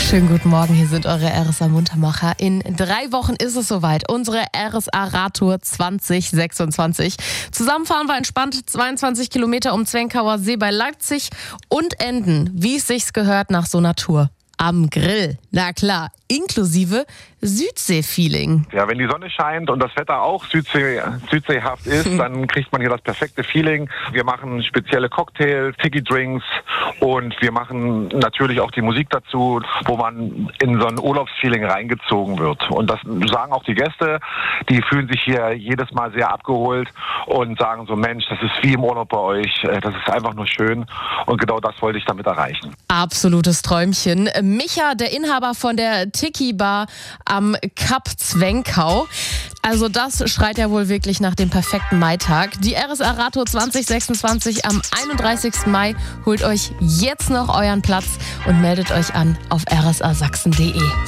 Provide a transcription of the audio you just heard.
Schönen guten Morgen, hier sind eure RSA Muntermacher. In 3 Wochen ist es soweit. Unsere RSA Radtour 2026. Zusammen fahren wir entspannt 22 Kilometer um Zwenkauer See bei Leipzig und enden, wie es sich gehört, nach so einer Tour am Grill. Na klar, inklusive Südsee-Feeling. Ja, wenn die Sonne scheint und das Wetter auch südseehaft ist, dann kriegt man hier das perfekte Feeling. Wir machen spezielle Cocktails, Tiki-Drinks und wir machen natürlich auch die Musik dazu, wo man in so ein Urlaubsfeeling reingezogen wird. Und das sagen auch die Gäste, die fühlen sich hier jedes Mal sehr abgeholt und sagen so, Mensch, das ist wie im Urlaub bei euch, das ist einfach nur schön und genau das wollte ich damit erreichen. Absolutes Träumchen. Micha, der Inhaber von der Tiki-Bar am Kap Zwenkau. Also das schreit ja wohl wirklich nach dem perfekten Maitag. Die RSA Radtour 2026 am 31. Mai. Holt euch jetzt noch euren Platz und meldet euch an auf rsasachsen.de.